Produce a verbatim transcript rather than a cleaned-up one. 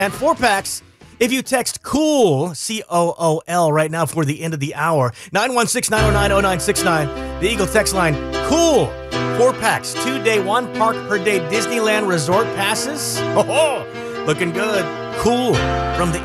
And four packs if you text COOL, C O O L, right now for the end of the hour. nine one six, nine oh nine, oh nine six nine. The Eagle text line, COOL. Four packs, two-day, one park per day Disneyland resort passes. Oh, looking good. Cool from the